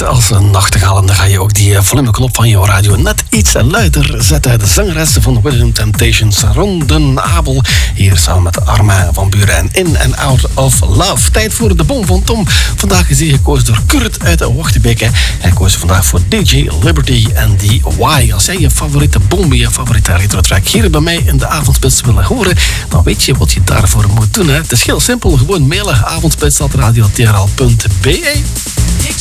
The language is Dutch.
als een nachtegaal. En dan ga je ook die volumeknop van je radio net iets luider zetten. De zangeres van William Temptations, Ron Abel. Hier samen met Armand van Buren en In and Out of Love. Tijd voor de bom van Tom. Vandaag is hij gekozen door Kurt uit Wachtebeke. Hij koos vandaag voor DJ Liberty en die Why. Als jij je favoriete bom, je favoriete retro-track hier bij mij in de avondspits willen horen, dan weet je wat je daarvoor moet doen. Hè? Het is heel simpel. Gewoon mailen avondspits@radioteral.be.